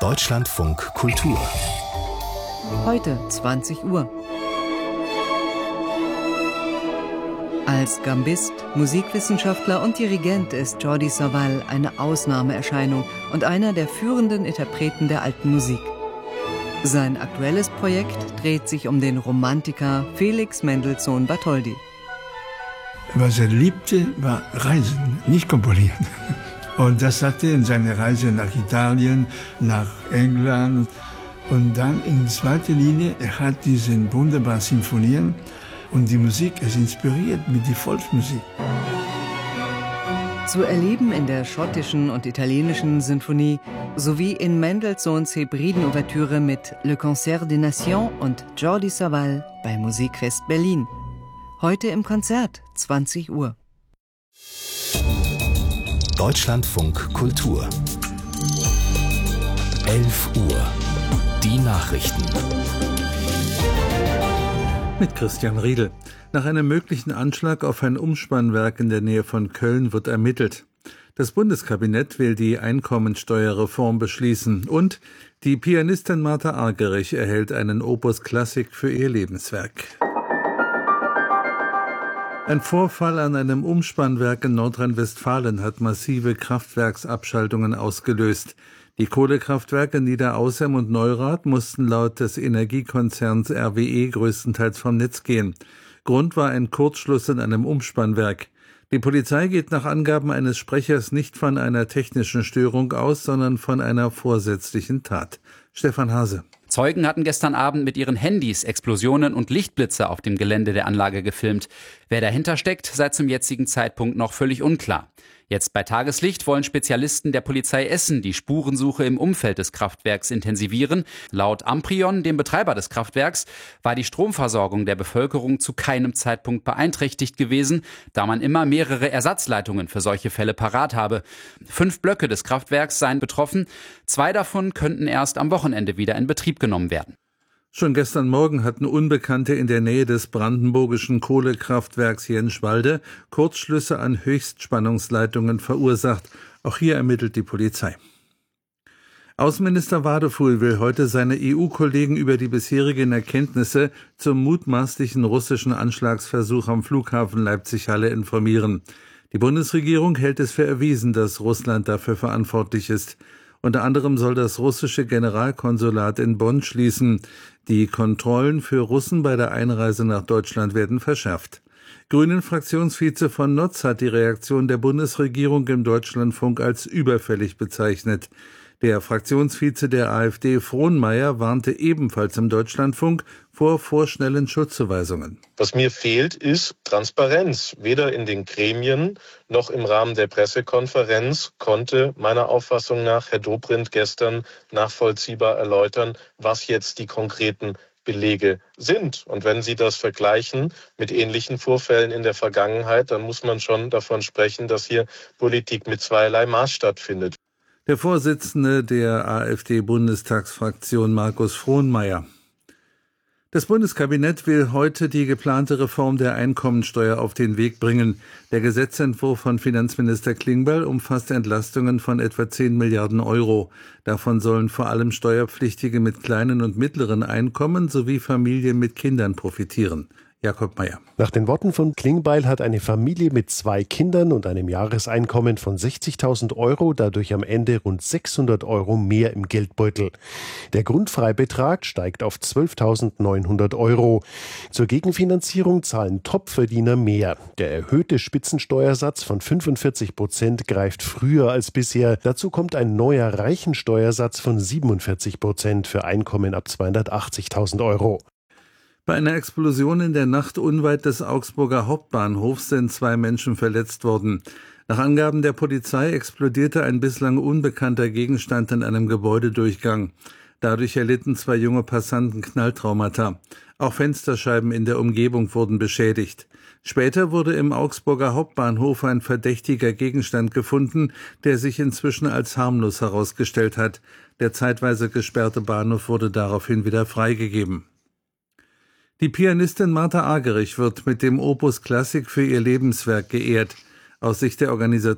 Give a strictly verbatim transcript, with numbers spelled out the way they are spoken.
Deutschlandfunk Kultur. Heute zwanzig Uhr. Als Gambist, Musikwissenschaftler und Dirigent ist Jordi Savall eine Ausnahmeerscheinung und einer der führenden Interpreten der alten Musik. Sein aktuelles Projekt dreht sich um den Romantiker Felix Mendelssohn Bartholdy. Was er liebte, war Reisen, nicht komponieren. Und das hatte er in seiner Reise nach Italien, nach England. Und dann in zweiter Linie, er hat diese wunderbaren Sinfonien und die Musik, es inspiriert mit der Volksmusik. Zu erleben in der schottischen und italienischen Sinfonie sowie in Mendelssohns Hebriden-Ouvertüre mit Le Concert des Nations und Jordi Savall bei Musikfest Berlin. Heute im Konzert, zwanzig Uhr. Deutschlandfunk Kultur. elf Uhr. Die Nachrichten. Mit Christian Riedel. Nach einem möglichen Anschlag auf ein Umspannwerk in der Nähe von Köln wird ermittelt. Das Bundeskabinett will die Einkommensteuerreform beschließen und die Pianistin Martha Argerich erhält einen Opus Klassik für ihr Lebenswerk. Ein Vorfall an einem Umspannwerk in Nordrhein-Westfalen hat massive Kraftwerksabschaltungen ausgelöst. Die Kohlekraftwerke Niederaußem und Neurath mussten laut des Energiekonzerns R W E größtenteils vom Netz gehen. Grund war ein Kurzschluss in einem Umspannwerk. Die Polizei geht nach Angaben eines Sprechers nicht von einer technischen Störung aus, sondern von einer vorsätzlichen Tat. Stefan Hase. Zeugen hatten gestern Abend mit ihren Handys Explosionen und Lichtblitze auf dem Gelände der Anlage gefilmt. Wer dahinter steckt, sei zum jetzigen Zeitpunkt noch völlig unklar. Jetzt bei Tageslicht wollen Spezialisten der Polizei Essen die Spurensuche im Umfeld des Kraftwerks intensivieren. Laut Amprion, dem Betreiber des Kraftwerks, war die Stromversorgung der Bevölkerung zu keinem Zeitpunkt beeinträchtigt gewesen, da man immer mehrere Ersatzleitungen für solche Fälle parat habe. Fünf Blöcke des Kraftwerks seien betroffen. Zwei davon könnten erst am Wochenende wieder in Betrieb genommen werden. Schon gestern Morgen hatten Unbekannte in der Nähe des brandenburgischen Kohlekraftwerks Jenschwalde Kurzschlüsse an Höchstspannungsleitungen verursacht. Auch hier ermittelt die Polizei. Außenminister Wadefuhl will heute seine E U-Kollegen über die bisherigen Erkenntnisse zum mutmaßlichen russischen Anschlagsversuch am Flughafen Leipzig-Halle informieren. Die Bundesregierung hält es für erwiesen, dass Russland dafür verantwortlich ist. Unter anderem soll das russische Generalkonsulat in Bonn schließen. Die Kontrollen für Russen bei der Einreise nach Deutschland werden verschärft. Grünen-Fraktionsvize von Notz hat die Reaktion der Bundesregierung im Deutschlandfunk als überfällig bezeichnet. Der Fraktionsvize der AfD Frohnmeier warnte ebenfalls im Deutschlandfunk vor vorschnellen Schuldzuweisungen. Was mir fehlt, ist Transparenz. Weder in den Gremien noch im Rahmen der Pressekonferenz konnte meiner Auffassung nach Herr Dobrindt gestern nachvollziehbar erläutern, was jetzt die konkreten Belege sind. Und wenn Sie das vergleichen mit ähnlichen Vorfällen in der Vergangenheit, dann muss man schon davon sprechen, dass hier Politik mit zweierlei Maß stattfindet. Der Vorsitzende der AfD-Bundestagsfraktion Markus Frohnmeier. Das Bundeskabinett will heute die geplante Reform der Einkommensteuer auf den Weg bringen. Der Gesetzentwurf von Finanzminister Klingbeil umfasst Entlastungen von etwa zehn Milliarden Euro. Davon sollen vor allem Steuerpflichtige mit kleinen und mittleren Einkommen sowie Familien mit Kindern profitieren. Jakob Mayer. Nach den Worten von Klingbeil hat eine Familie mit zwei Kindern und einem Jahreseinkommen von sechzigtausend Euro dadurch am Ende rund sechshundert Euro mehr im Geldbeutel. Der Grundfreibetrag steigt auf zwölftausendneunhundert Euro. Zur Gegenfinanzierung zahlen Topverdiener mehr. Der erhöhte Spitzensteuersatz von fünfundvierzig Prozent greift früher als bisher. Dazu kommt ein neuer Reichensteuersatz von siebenundvierzig Prozent für Einkommen ab zweihundertachtzigtausend Euro. Bei einer Explosion in der Nacht unweit des Augsburger Hauptbahnhofs sind zwei Menschen verletzt worden. Nach Angaben der Polizei explodierte ein bislang unbekannter Gegenstand in einem Gebäudedurchgang. Dadurch erlitten zwei junge Passanten Knalltraumata. Auch Fensterscheiben in der Umgebung wurden beschädigt. Später wurde im Augsburger Hauptbahnhof ein verdächtiger Gegenstand gefunden, der sich inzwischen als harmlos herausgestellt hat. Der zeitweise gesperrte Bahnhof wurde daraufhin wieder freigegeben. Die Pianistin Martha Argerich wird mit dem Opus Klassik für ihr Lebenswerk geehrt. Aus Sicht der Organisatoren